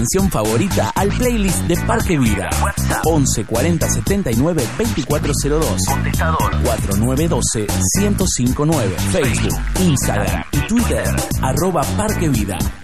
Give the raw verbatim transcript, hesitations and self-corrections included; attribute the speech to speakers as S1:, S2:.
S1: canción favorita al playlist de Parque Vida. once cuarenta setenta y nueve veinticuatro cero dos.
S2: Contestador
S1: cuatro nueve uno dos uno cero cinco nueve. Facebook, Instagram y Twitter arroba Parque Vida.